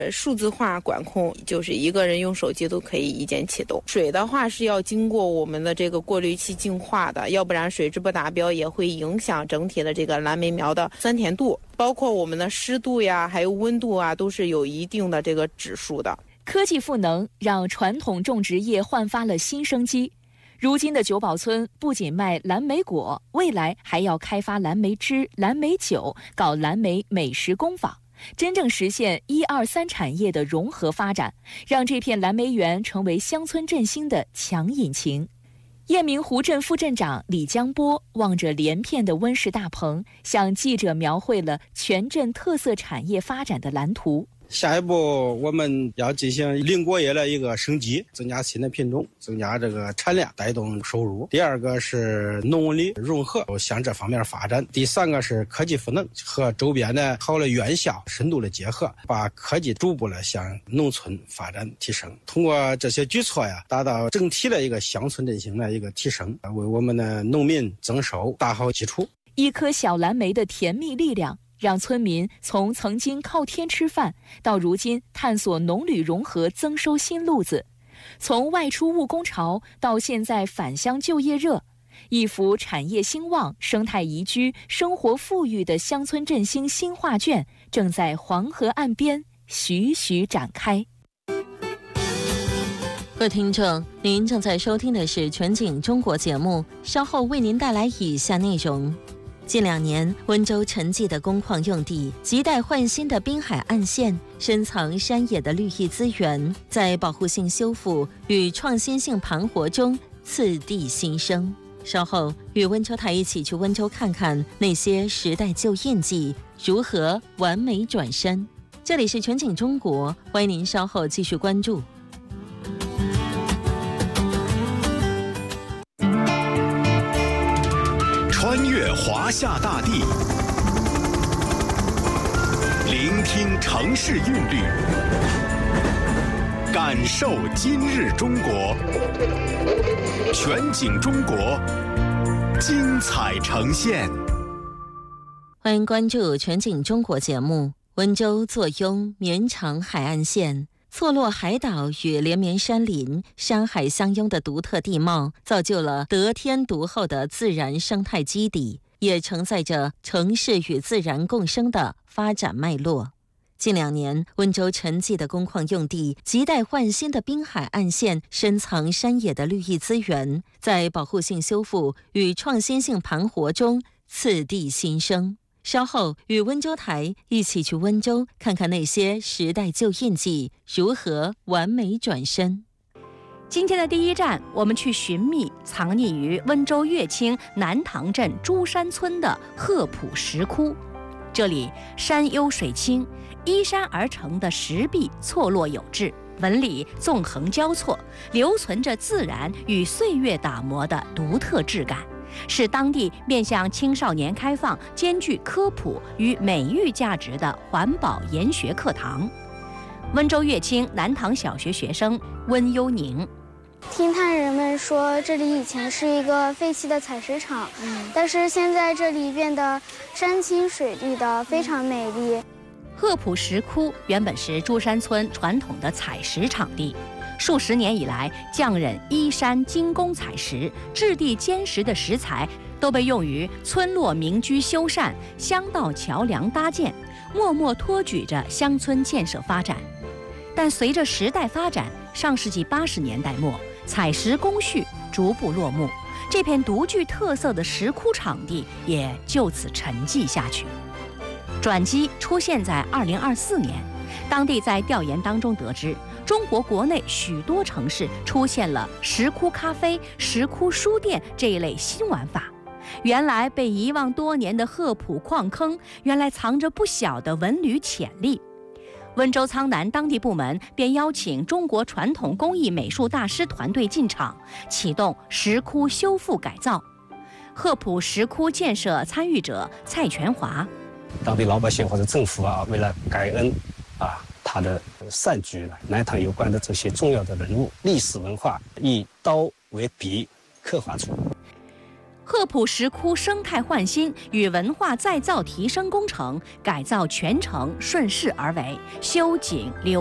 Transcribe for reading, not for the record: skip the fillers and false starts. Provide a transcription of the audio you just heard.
数字化管控，就是一个人用手机都可以一键启动。水的话是要经过我们的这个过滤器净化的，要不然水质不达标也会影响整体的这个蓝莓苗的酸甜度，包括我们的湿度呀，还有温度啊，都是有一定的这个指数的。 科技赋能让传统种植业焕发了新生机。如今的九堡村不仅卖蓝莓果，未来还要开发蓝莓汁、蓝莓酒，搞蓝莓美食工坊，真正实现1、2、3产业的融合发展，让这片蓝莓园成为乡村振兴的强引擎。雁鸣湖镇副镇长李江波望着连片的温室大棚，向记者描绘了全镇特色产业发展的蓝图。 下一步我们要进行林果业的一个升级，增加新的品种，增加这个产量，带动收入。第二个是农文旅融合，向这方面发展。第三个是科技赋能，和周边的好的院校深度的结合，把科技逐步的向农村发展提升。通过这些举措呀，达到整体的一个乡村振兴的一个提升，为我们的农民增收打好基础。 一颗小蓝莓的甜蜜力量，让村民从曾经靠天吃饭，到如今探索农旅融合增收新路子；从外出务工潮到现在返乡就业热，一幅产业兴旺、生态宜居、生活富裕的乡村振兴新画卷正在黄河岸边徐徐展开。 各位听众，您正在收听的是全景中国节目，稍后为您带来以下内容。近2年，温州沉寂的工矿用地，亟待焕新的滨海岸线，深藏山野的绿意资源，在保护性修复与创新性盘活中次第新生。稍后与温州台一起去温州看看那些时代旧印记如何完美转身。这里是全景中国，欢迎您稍后继续关注。 穿越华夏大地，聆听城市韵律，感受今日中国。全景中国，精彩呈现。 欢迎关注全景中国节目。温州坐拥绵长海岸线，错落海岛与连绵山林，山海相拥的独特地貌，造就了得天独厚的自然生态基底，也承载着城市与自然共生的发展脉络。近2年，温州沉寂的工矿用地，亟待焕新的滨海岸线，深藏山野的绿意资源，在保护性修复与创新性盘活中次第新生。稍后与温州台一起去温州看看那些时代旧印记如何完美转身。 今天的第一站，我们去寻觅藏匿于温州乐清南塘镇珠山村的鹤浦石窟。这里山幽水清，依山而成的石壁错落有致，纹理纵横交错，留存着自然与岁月打磨的独特质感，是当地面向青少年开放、兼具科普与美育价值的环保研学课堂。温州乐清南塘小学学生温幽宁， 听探人们说，这里以前是一个废弃的采石场，但是现在这里变得山清水绿的，非常美丽。 鹤浦石窟原本是珠山村传统的采石场地，数十年以来，匠人依山精工采石，质地坚实的石材都被用于村落民居修缮、乡道桥梁搭建，默默托举着乡村建设发展。但随着时代发展，上世纪80年代末，采石工序逐步落幕，这片独具特色的石窟场地也就此沉寂下去。转机出现在2024年，当地在调研当中得知，中国国内许多城市出现了石窟咖啡、石窟书店这一类新玩法。原来被遗忘多年的鹤浦矿坑，原来藏着不小的文旅潜力。温州苍南当地部门便邀请中国传统工艺美术大师团队进场，启动石窟修复改造。鹤浦石窟建设参与者蔡全华， 当地老百姓或者政府为了感恩他的善举，南塘有关的这些重要的人物、历史文化，以刀为笔刻画出。 鹤浦石窟生态焕新与文化再造提升工程改造全程顺势而为，修景留